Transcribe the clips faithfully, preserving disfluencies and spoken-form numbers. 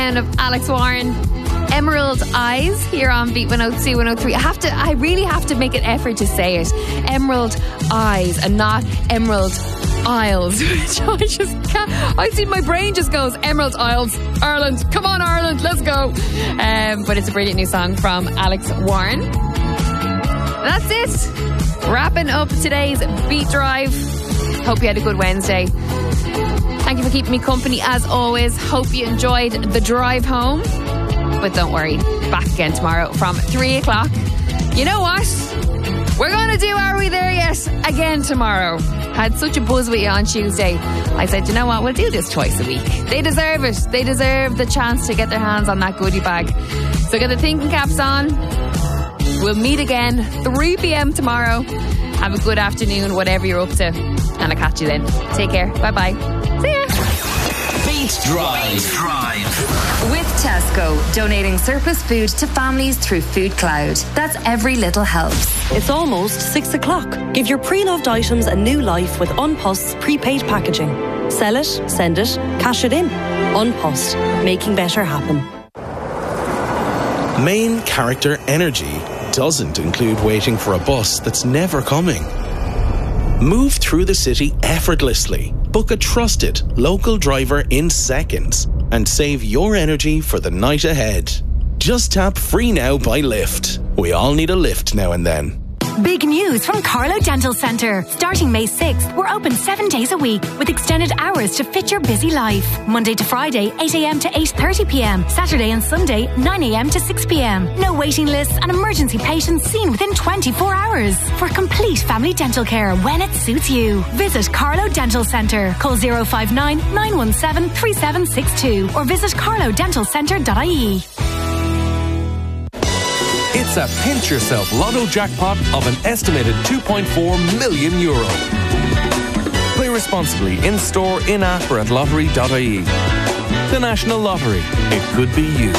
Of Alex Warren, Emerald Eyes here on Beat one oh two, one oh three. I have to, I really have to make an effort to say it. Emerald Eyes and not Emerald Isles. Which I just can't. I see my brain just goes Emerald Isles, Ireland. Come on, Ireland, let's go. Um, but it's a brilliant new song from Alex Warren. That's it. Wrapping up today's Beat Drive. Hope you had a good Wednesday. Thank you for keeping me company as always. Hope you enjoyed the drive home. But don't worry, back again tomorrow from three o'clock. You know what? We're going to do Are We There Yet again tomorrow. Had such a buzz with you on Tuesday. I said, you know what? We'll do this twice a week. They deserve it. They deserve the chance to get their hands on that goodie bag. So get the thinking caps on. We'll meet again three p.m. tomorrow. Have a good afternoon, whatever you're up to. And I'll catch you then. Take care. Bye-bye. See ya. Beat Drive. Drive. With Tesco, donating surplus food to families through Food Cloud. That's every little helps. It's almost six o'clock. Give your pre-loved items a new life with Unpost's prepaid packaging. Sell it, send it, cash it in. Unpost, making better happen. Main Character Energy doesn't include waiting for a bus that's never coming. Move through the city effortlessly. Book a trusted local driver in seconds and save your energy for the night ahead. Just tap Free Now by Lyft. We all need a lift now and then. Big news from Carlo Dental Centre. Starting May sixth, we're open seven days a week with extended hours to fit your busy life. Monday to Friday, eight a.m. to eight thirty p.m. Saturday and Sunday, nine a.m. to six p.m. No waiting lists and emergency patients seen within twenty-four hours. For complete family dental care when it suits you. Visit Carlo Dental Centre. Call zero five nine, nine one seven, three seven six two or visit carlo dental centre dot I E. It's a pinch yourself lotto jackpot of an estimated two point four million euro. Play responsibly in store, in app or at lottery dot I E. The National Lottery. It could be you.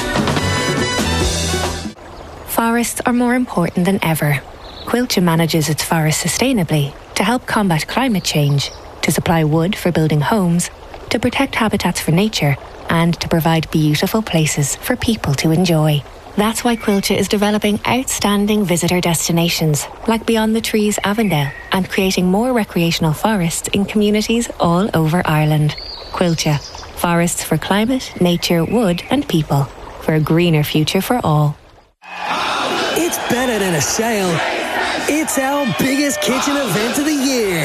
Forests are more important than ever. Quilcha manages its forests sustainably to help combat climate change, to supply wood for building homes, to protect habitats for nature, and to provide beautiful places for people to enjoy. That's why Quilcha is developing outstanding visitor destinations like Beyond the Trees Avondale and creating more recreational forests in communities all over Ireland. Quilcha, forests for climate, nature, wood and people, for a greener future for all. It's better than a sale. It's our biggest kitchen event of the year.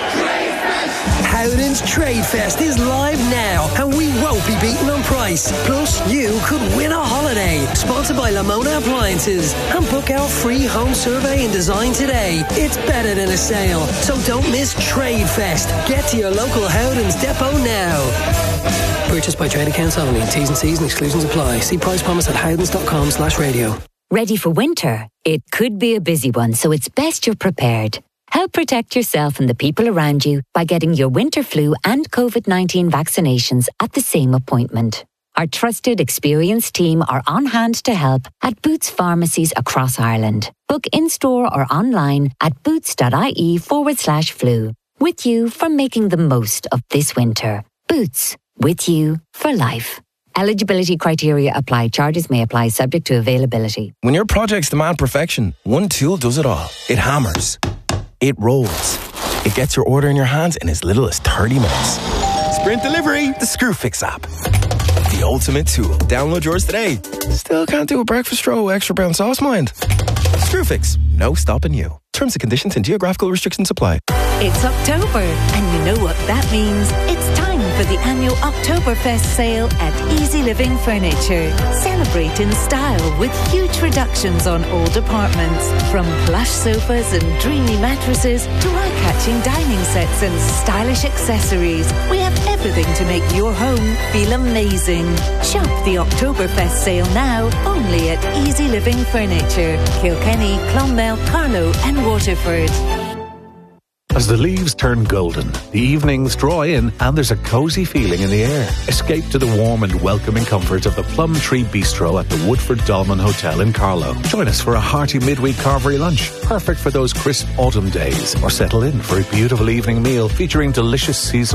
Howden's Trade Fest is live now and we won't be beaten on price. Plus, you could win a holiday. Sponsored by Lamona Appliances. And book our free home survey and design today. It's better than a sale. So don't miss Trade Fest. Get to your local Howden's depot now. Purchased by Trade Accounts only. T's and C's and exclusions apply. See price promise at howdens.com slash radio. Ready for winter? It could be a busy one, so it's best you're prepared. Help protect yourself and the people around you by getting your winter flu and covid nineteen vaccinations at the same appointment. Our trusted, experienced team are on hand to help at Boots pharmacies across Ireland. Book in-store or online at boots.ie forward slash flu. With you for making the most of this winter. Boots, with you for life. Eligibility criteria apply. Charges may apply subject to availability. When your projects demand perfection, one tool does it all. It hammers. It rolls. It gets your order in your hands in as little as thirty minutes. Sprint Delivery, the Screwfix app. The ultimate tool. Download yours today. Still can't do a breakfast roll, extra brown sauce, mind? Screwfix, no stopping you. Terms and conditions and geographical restrictions apply. It's October, and you know what that means. It's time for the annual Oktoberfest sale at Easy Living Furniture. Celebrate in style with huge reductions on all departments. From plush sofas and dreamy mattresses to eye-catching dining sets and stylish accessories. We have everything to make your home feel amazing. Shop the Oktoberfest sale now only at Easy Living Furniture. Kilkenny, Clonmel, Carlow and Waterford. As the leaves turn golden, the evenings draw in and there's a cosy feeling in the air. Escape to the warm and welcoming comforts of the Plum Tree Bistro at the Woodford Dolman Hotel in Carlow. Join us for a hearty midweek carvery lunch, perfect for those crisp autumn days, or settle in for a beautiful evening meal featuring delicious seasonal